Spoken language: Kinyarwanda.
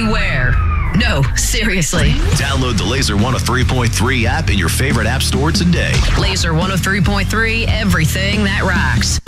everywhere. No, seriously. Download the Laser 103.3 app in your favorite app store today. Laser 103.3, everything that rocks.